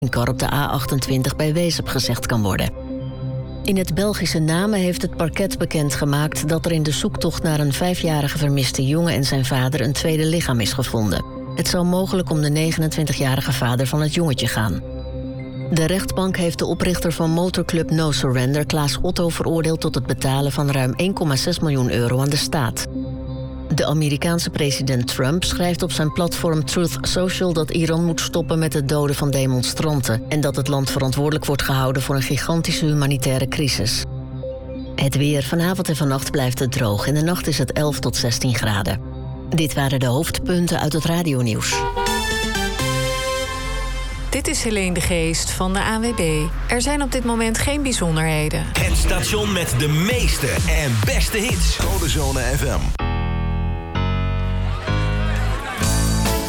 kar op de A28 bij Wezep gezegd kan worden. In het Belgische Namen heeft het parket bekendgemaakt dat er in de zoektocht naar een 5-jarige vermiste jongen en zijn vader een tweede lichaam is gevonden. Het zou mogelijk om de 29-jarige vader van het jongetje gaan. De rechtbank heeft de oprichter van motorclub No Surrender, Klaas Otto, veroordeeld tot het betalen van ruim 1,6 miljoen euro aan de staat. De Amerikaanse president Trump schrijft op zijn platform Truth Social dat Iran moet stoppen met het doden van demonstranten en dat het land verantwoordelijk wordt gehouden voor een gigantische humanitaire crisis. Het weer. Vanavond en vannacht blijft het droog. In de nacht is het 11 tot 16 graden. Dit waren de hoofdpunten uit het radionieuws. Dit is Helene de Geest van de ANWB. Er zijn op dit moment geen bijzonderheden. Het station met de meeste en beste hits. Codezone FM.